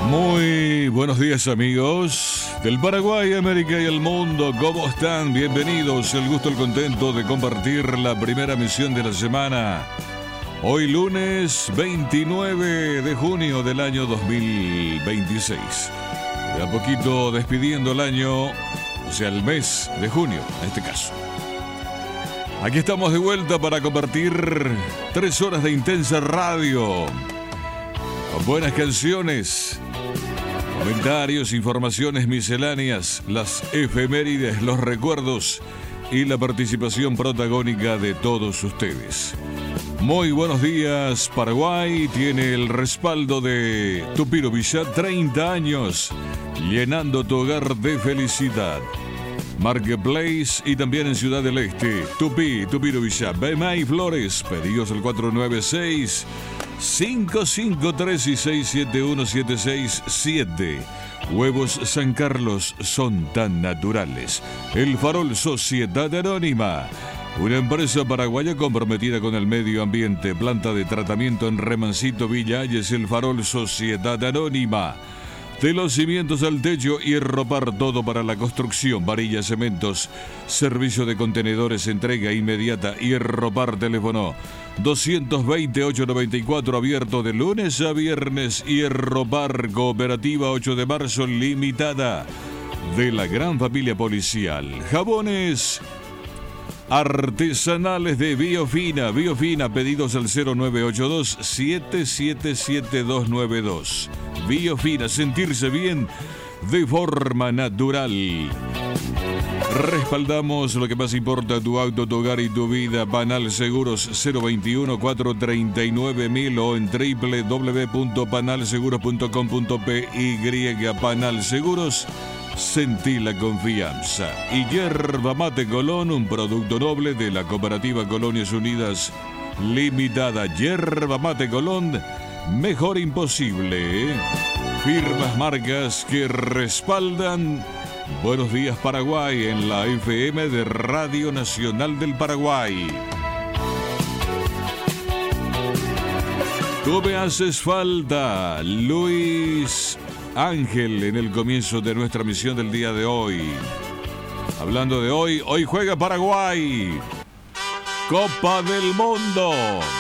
Muy buenos días, amigos del Paraguay, América y el mundo. ¿Cómo están? Bienvenidos. El gusto, el contento de compartir la primera emisión de la semana. Hoy lunes 29 de junio del año 2026. De a poquito despidiendo el año, o sea, el mes de junio, en este caso. Aquí estamos de vuelta para compartir 3 horas de intensa radio. Con buenas canciones, comentarios, informaciones misceláneas, las efemérides, los recuerdos y la participación protagónica de todos ustedes. Muy buenos días, Paraguay. Tiene el respaldo de Tupiro Villa, 30 años, llenando tu hogar de felicidad. Marketplace y también en Ciudad del Este, Tupiro Villa, Bemay Flores, pedidos al 496-553 y 671-767. Huevos San Carlos son tan naturales. El Farol Sociedad Anónima, una empresa paraguaya comprometida con el medio ambiente. Planta de tratamiento en Remancito, Villa Ayes. El Farol Sociedad Anónima. De los cimientos al techo y enropar todo para la construcción. Varillas, cementos, servicio de contenedores, entrega inmediata y enropar. Teléfono 220-894, abierto de lunes a viernes. Y enropar, Cooperativa 8 de marzo, limitada, de la gran familia policial. Jabones artesanales de Biofina, pedidos al 0982-777292. Biofina, sentirse bien de forma natural. Respaldamos lo que más importa: tu auto, tu hogar y tu vida. Panal Seguros, 021-439-1000 o en www.panalseguros.com.py. Panal Seguros, sentí la confianza. Y Yerba Mate Colón, un producto noble de la Cooperativa Colonias Unidas Limitada. Yerba Mate Colón, mejor imposible, ¿eh? Firmas, marcas que respaldan Buenos Días Paraguay en la FM de Radio Nacional del Paraguay. Tú me haces falta, Luis Ángel, en el comienzo de nuestra misión del día de hoy. Hablando de hoy juega Paraguay, Copa del Mundo.